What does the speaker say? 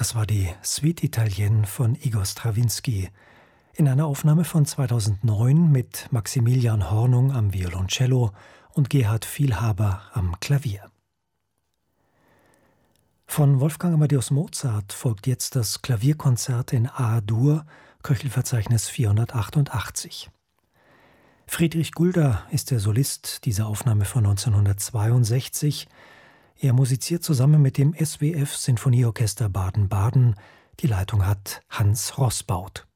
Das war die Suite Italienne von Igor Strawinski in einer Aufnahme von 2009 mit Maximilian Hornung am Violoncello und Gerhard Vielhaber am Klavier. Von Wolfgang Amadeus Mozart folgt jetzt das Klavierkonzert in A-Dur, Köchelverzeichnis 488. Friedrich Gulda ist der Solist dieser Aufnahme von 1962. Er musiziert zusammen mit dem SWF Sinfonieorchester Baden-Baden. Die Leitung hat Hans Roßbaut.